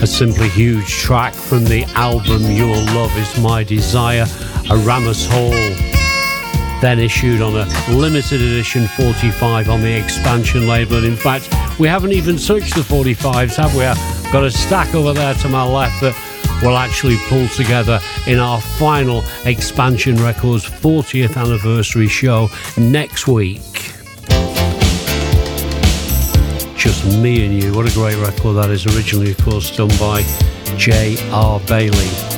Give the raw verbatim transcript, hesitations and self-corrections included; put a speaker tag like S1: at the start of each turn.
S1: A simply huge track from the album Your Love Is My Desire, a Ramos Hall, then issued on a limited edition forty-five on the Expansion label. And in fact, we haven't even touched the forty-fives, have we? I've got a stack over there to my left that we'll actually pull together in our final Expansion Records fortieth anniversary show next week. Just Me and You, what a great record that is, originally of course done by J R Bailey.